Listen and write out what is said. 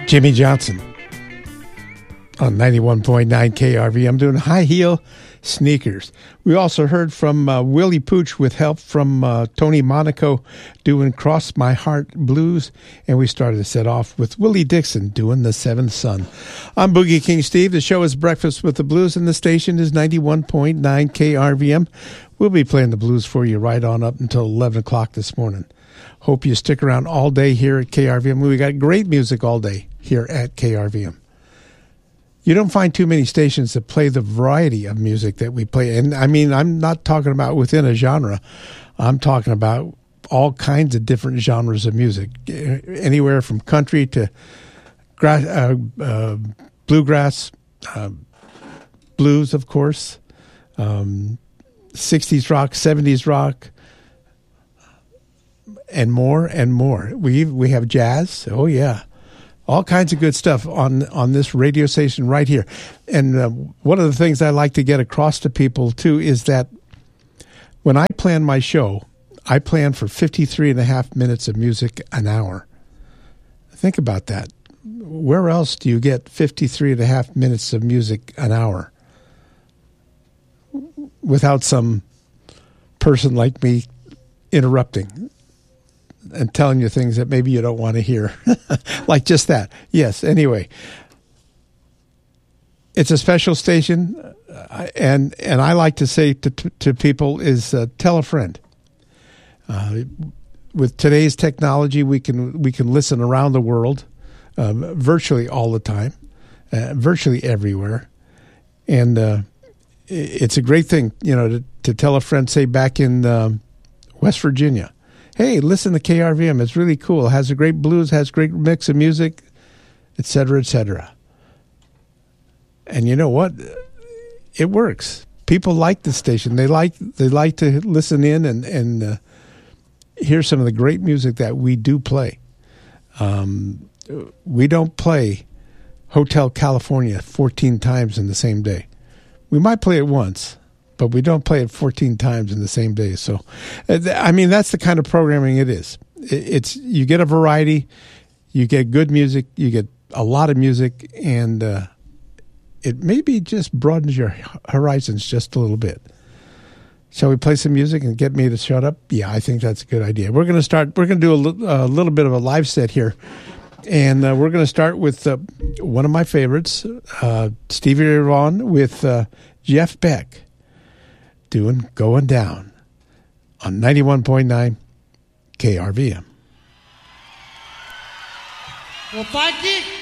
Jimmy Johnson on 91.9 KRV. I'm doing high heel sneakers. We also heard from Willie Pooch with help from Tony Monaco doing Cross My Heart Blues. And we started to set off with Willie Dixon doing The Seventh Son. I'm Boogie King Steve. The show is Breakfast with the Blues, and the station is 91.9 KRVM. We'll be playing the blues for you right on up until 11 o'clock this morning. Hope you stick around all day here at KRVM. We got great music all day here at KRVM. You don't find too many stations that play the variety of music that we play. And I mean, I'm not talking about within a genre. I'm talking about all kinds of different genres of music, anywhere from country to bluegrass, blues, of course, 60s rock, 70s rock, and more and more. We have jazz. Oh, yeah. All kinds of good stuff on this radio station right here. And one of the things I like to get across to people, too, is that when I plan my show, I plan for 53 and a half minutes of music an hour. Think about that. Where else do you get 53 and a half minutes of music an hour without some person like me interrupting and telling you things that maybe you don't want to hear? Like just that. Yes, anyway. It's a special station, and I like to say to people is tell a friend. With today's technology, we can listen around the world, virtually all the time, virtually everywhere. And it's a great thing, to tell a friend, say back in West Virginia, hey, listen to KRVM. It's really cool. It has a great blues, has a great mix of music, et cetera, et cetera. And you know what? It works. People like the station. They like to listen in and hear some of the great music that we do play. We don't play Hotel California 14 times in the same day. We might play it once, but we don't play it 14 times in the same day. So, I mean, that's the kind of programming it is. You get a variety, you get good music, you get a lot of music, and it maybe just broadens your horizons just a little bit. Shall we play some music and get me to shut up? Yeah, I think that's a good idea. We're going to do a little bit of a live set here. And we're going to start with one of my favorites, Stevie Ray Vaughan with Jeff Beck doing Going Down on 91.9 KRVM. Well, thank you.